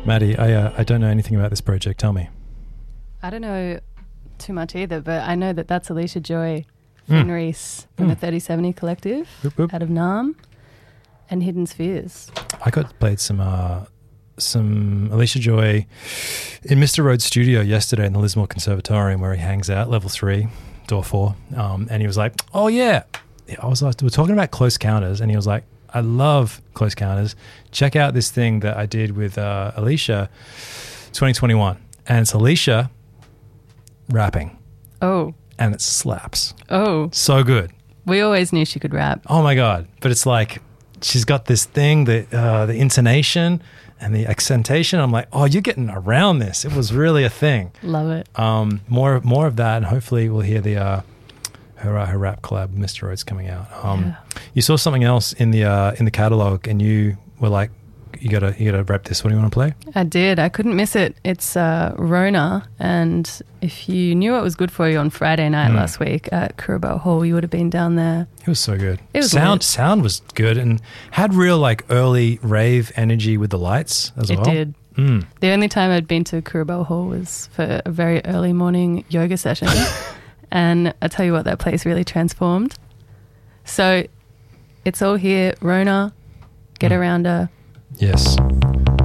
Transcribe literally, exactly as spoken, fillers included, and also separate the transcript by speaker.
Speaker 1: Maddie, I uh, I don't know anything about this project. Tell me.
Speaker 2: I don't know too much either, but I know that that's Alicia Joy
Speaker 1: Mm.
Speaker 2: Fenrice from
Speaker 1: Mm.
Speaker 2: the thirty seventy Collective
Speaker 1: Whoop, whoop.
Speaker 2: out of Nam and Hidden Spheres.
Speaker 1: I got played some uh, some Alicia Joy in Mister Rhodes' studio yesterday in the Lismore Conservatorium where he hangs out, level three, door four. Um, and he was like, "Oh yeah," I was like, "We're talking about Close Counters," and he was like, "I love Close Counters. Check out this thing that I did with uh, Alicia, twenty twenty-one, and it's Alicia rapping,
Speaker 2: Oh,
Speaker 1: and it slaps.
Speaker 2: oh.
Speaker 1: So good.
Speaker 2: We always knew she could rap.
Speaker 1: Oh my God. But it's like, she's got this thing, the uh, the intonation and the accentation. I'm like, oh, you're getting around this. It was really a thing.
Speaker 2: Love it.
Speaker 1: Um, more more of that, and hopefully we'll hear the uh, her uh, her rap collab, Mister Rhodes, coming out. Um,
Speaker 2: Yeah.
Speaker 1: You saw something else in the uh, in the catalog, and you were like, you gotta you gotta rep this. What do you want to play?
Speaker 2: I did. I couldn't miss it. It's uh, Rona, and if you knew what was good for you on Friday night
Speaker 1: Mm.
Speaker 2: last week at Curabo Hall, you would have been down there.
Speaker 1: It was so good.
Speaker 2: It was
Speaker 1: sound
Speaker 2: lit.
Speaker 1: sound was good and had real like early rave energy with the lights as
Speaker 2: It
Speaker 1: well.
Speaker 2: did.
Speaker 1: Mm.
Speaker 2: The only time I'd been to Curabo Hall was for a very early morning yoga session. And I tell you what, that place really transformed. So it's all here. Rona, get
Speaker 1: Mm.
Speaker 2: around her.
Speaker 1: Yes.